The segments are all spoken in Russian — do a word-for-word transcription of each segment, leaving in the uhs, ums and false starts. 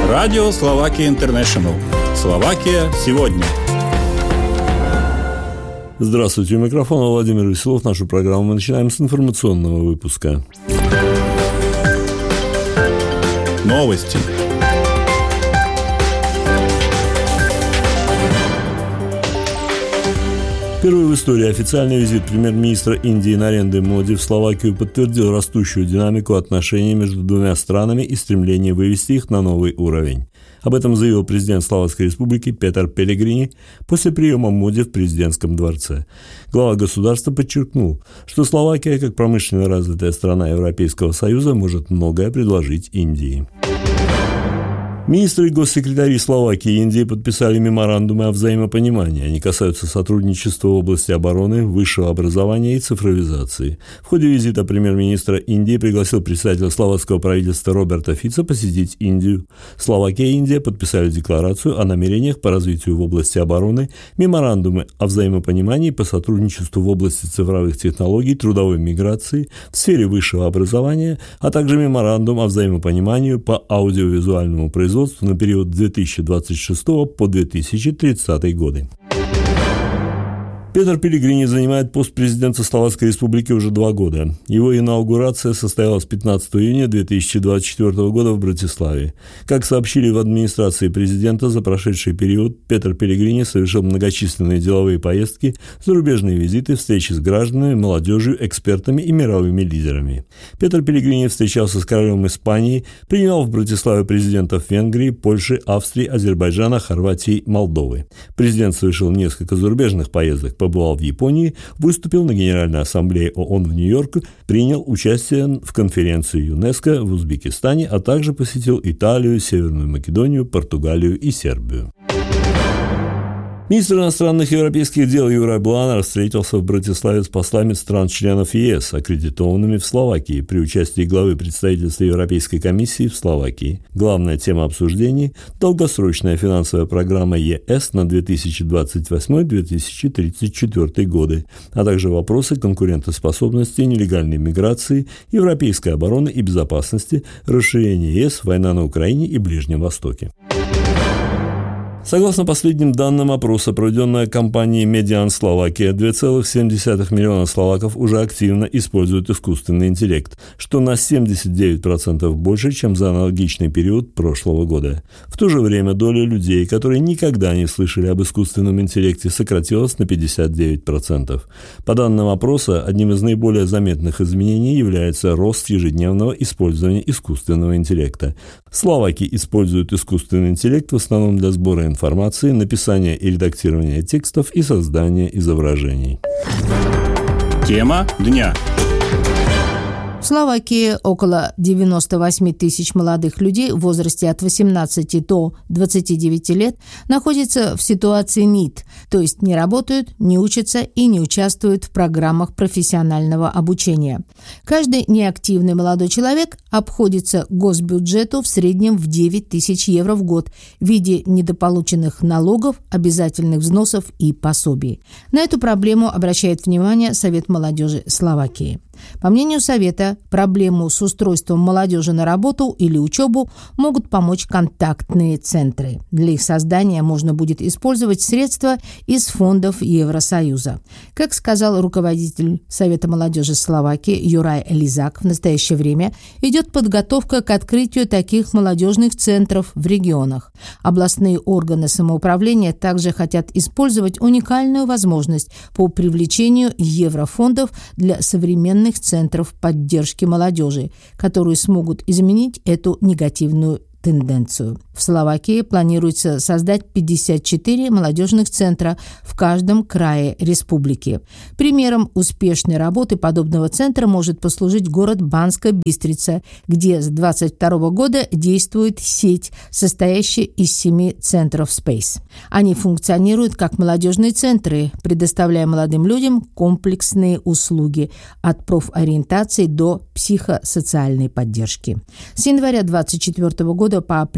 Радио Словакия Интернешнл. Словакия сегодня. Здравствуйте, у микрофона Владимир Веселов. Нашу программу мы начинаем с информационного выпуска. Новости. Первый в истории официальный визит премьер-министра Индии Нарендры Моди в Словакию подтвердил растущую динамику отношений между двумя странами и стремление вывести их на новый уровень. Об этом заявил президент Словацкой Республики Петър Пелегрини после приема Моди в президентском дворце. Глава государства подчеркнул, что Словакия, как промышленно развитая страна Европейского Союза, может многое предложить Индии. Министры и госсекретари Словакии и Индии подписали меморандумы о взаимопонимании. Они касаются сотрудничества в области обороны, высшего образования и цифровизации. В ходе визита премьер-министра Индии пригласил представителя словацкого правительства Роберта Фица посетить Индию. Словакия и Индия подписали декларацию о намерениях по развитию в области обороны, меморандумы о взаимопонимании по сотрудничеству в области цифровых технологий, трудовой миграции, в сфере высшего образования, а также меморандум о взаимопонимании по аудиовизуальному производству на период две тысячи двадцать шестого по две тысячи тридцатый годы. Петър Пелегрини занимает пост президента Словацкой Республики уже два года. Его инаугурация состоялась пятнадцатого июня две тысячи двадцать четвёртого года в Братиславе. Как сообщили в администрации президента, за прошедший период Петър Пелегрини совершил многочисленные деловые поездки, зарубежные визиты, встречи с гражданами, молодежью, экспертами и мировыми лидерами. Петър Пелегрини встречался с королем Испании, принимал в Братиславе президентов Венгрии, Польши, Австрии, Азербайджана, Хорватии, Молдовы. Президент совершил несколько зарубежных поездок. Побывал в Японии, выступил на Генеральной ассамблее ООН в Нью-Йорке, принял участие в конференции ЮНЕСКО в Узбекистане, а также посетил Италию, Северную Македонию, Португалию и Сербию. Министр иностранных европейских дел Юрай Бланар встретился в Братиславе с послами стран-членов ЕС, аккредитованными в Словакии, при участии главы представительства Европейской комиссии в Словакии. Главная тема обсуждений – долгосрочная финансовая программа ЕС на две тысячи двадцать восьмой — две тысячи тридцать четвёртый годы, а также вопросы конкурентоспособности, нелегальной миграции, европейской обороны и безопасности, расширения ЕС, война на Украине и Ближнем Востоке. Согласно последним данным опроса, проведенной компанией Median Slovakia, два целых семь десятых миллиона словаков уже активно используют искусственный интеллект, что на семьдесят девять процентов больше, чем за аналогичный период прошлого года. В то же время доля людей, которые никогда не слышали об искусственном интеллекте, сократилась на пятьдесят девять процентов. По данным опроса, одним из наиболее заметных изменений является рост ежедневного использования искусственного интеллекта. Словаки используют искусственный интеллект в основном для сбора информации, написания и редактирования текстов и создания изображений. Тема дня. В Словакии около девяносто восемь тысяч молодых людей в возрасте от восемнадцати до двадцати девяти лет находятся в ситуации НИТ, то есть не работают, не учатся и не участвуют в программах профессионального обучения. Каждый неактивный молодой человек обходится госбюджету в среднем в девять тысяч евро в год в виде недополученных налогов, обязательных взносов и пособий. На эту проблему обращает внимание Совет молодежи Словакии. По мнению Совета, проблему с устройством молодежи на работу или учебу могут помочь контактные центры. Для их создания можно будет использовать средства из фондов Евросоюза. Как сказал руководитель Совета молодежи Словакии Юрай Лизак, в настоящее время идет подготовка к открытию таких молодежных центров в регионах. Областные органы самоуправления также хотят использовать уникальную возможность по привлечению еврофондов для современных центров поддержки молодежи, которые смогут изменить эту негативную тенденцию. В Словакии планируется создать пятьдесят четыре молодежных центра в каждом крае республики. Примером успешной работы подобного центра может послужить город Банска Бистрица, где с две тысячи двадцать второго года действует сеть, состоящая из семи центров Space. Они функционируют как молодежные центры, предоставляя молодым людям комплексные услуги от профориентации до психосоциальной поддержки. С января две тысячи двадцать четвёртого года по апрель две тысячи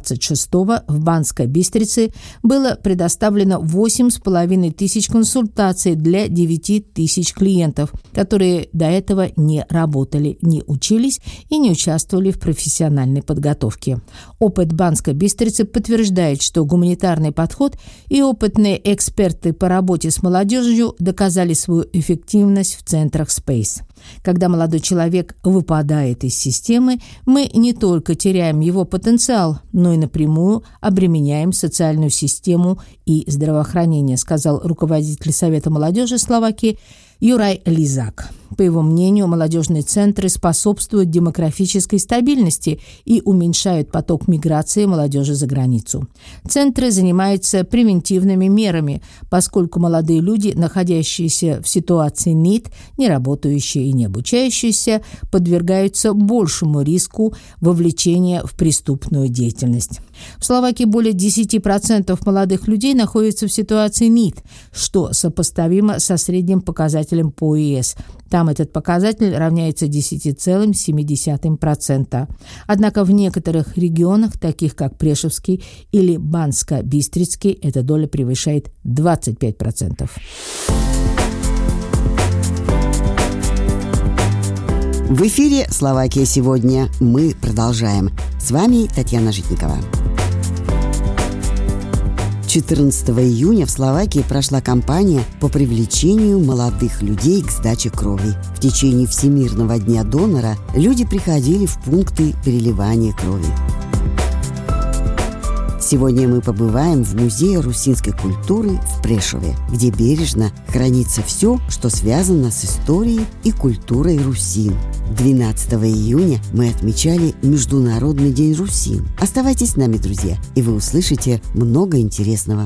двадцать шестого в Банской Бистрице было предоставлено восемь с половиной тысяч консультаций для девяти тысяч клиентов, которые до этого не работали, не учились и не участвовали в профессиональной подготовке. Опыт Банской Бистрицы подтверждает, что гуманитарный подход и опытные эксперты по работе с молодежью доказали свою эффективность в центрах Space. Когда молодой человек выпадает из системы, мы не только теряем его потенциал, но и напрямую обременяем социальную систему и здравоохранение, сказал руководитель Совета молодежи Словакии Юрай Лизак. По его мнению, молодежные центры способствуют демографической стабильности и уменьшают поток миграции молодежи за границу. Центры занимаются превентивными мерами, поскольку молодые люди, находящиеся в ситуации НИД, не работающие и не обучающиеся, подвергаются большему риску вовлечения в преступную деятельность. В Словакии более десять процентов молодых людей находятся в ситуации НИД, что сопоставимо со средним показателем по ЕС. Там этот показатель равняется десять целых семь десятых процента. Однако в некоторых регионах, таких как Прешевский или Банско-Бистрицкий, эта доля превышает двадцать пять процентов. В эфире «Словакия сегодня». Мы продолжаем. С вами Татьяна Житникова. четырнадцатого июня в Словакии прошла кампания по привлечению молодых людей к сдаче крови. В течение Всемирного дня донора люди приходили в пункты переливания крови. Сегодня мы побываем в Музее русинской культуры в Прешове, где бережно хранится все, что связано с историей и культурой русин. двенадцатого июня мы отмечали Международный день русин. Оставайтесь с нами, друзья, и вы услышите много интересного.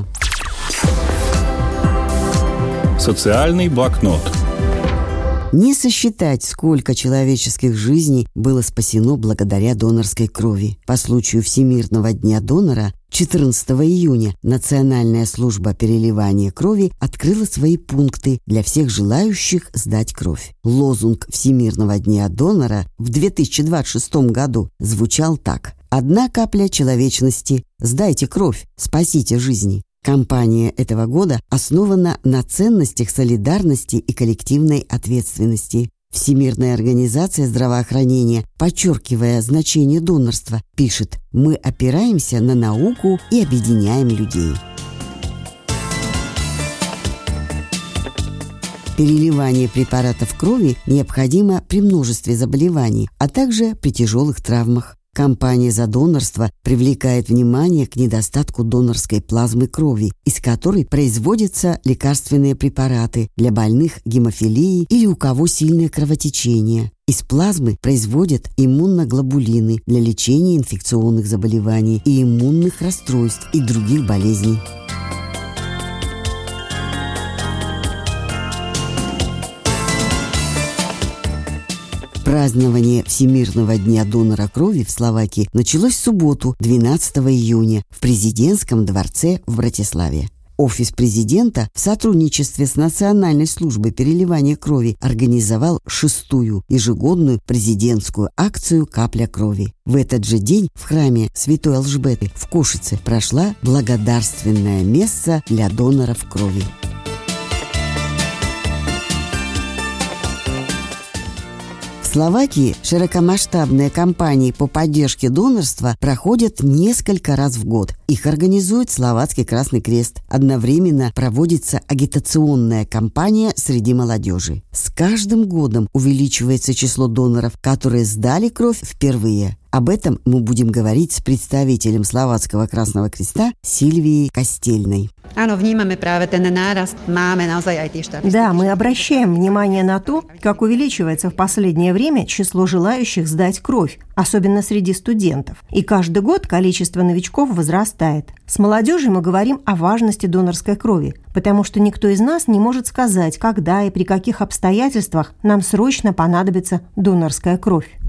Социальный блокнот. Не сосчитать, сколько человеческих жизней было спасено благодаря донорской крови. По случаю Всемирного дня донора четырнадцатого июня Национальная служба переливания крови открыла свои пункты для всех желающих сдать кровь. Лозунг Всемирного дня донора в две тысячи двадцать шестом году звучал так: «Одна капля человечности. Сдайте кровь. Спасите жизни». Кампания этого года основана на ценностях солидарности и коллективной ответственности. Всемирная организация здравоохранения, подчеркивая значение донорства, пишет: «Мы опираемся на науку и объединяем людей». Переливание препаратов крови необходимо при множестве заболеваний, а также при тяжелых травмах. Кампания за донорство привлекает внимание к недостатку донорской плазмы крови, из которой производятся лекарственные препараты для больных гемофилией или у кого сильное кровотечение. Из плазмы производят иммуноглобулины для лечения инфекционных заболеваний и иммунных расстройств и других болезней. Празднование Всемирного дня донора крови в Словакии началось в субботу, двенадцатого июня, в президентском дворце в Братиславе. Офис президента в сотрудничестве с Национальной службой переливания крови организовал шестую ежегодную президентскую акцию «Капля крови». В этот же день в храме Святой Алжбеты в Кошице прошла благодарственная месса для доноров крови. В Словакии широкомасштабные кампании по поддержке донорства проходят несколько раз в год. Их организует Словацкий Красный Крест. Одновременно проводится агитационная кампания среди молодежи. С каждым годом увеличивается число доноров, которые сдали кровь впервые. Об этом мы будем говорить с представителем Словацкого Красного Креста Сильвией Костельной. Да, мы обращаем внимание на то, как увеличивается в последнее время число желающих сдать кровь, особенно среди студентов. И каждый год количество новичков возрастает. С молодежью мы говорим о важности донорской крови, потому что никто из нас не может сказать, когда и при каких обстоятельствах нам срочно понадобится донорская кровь.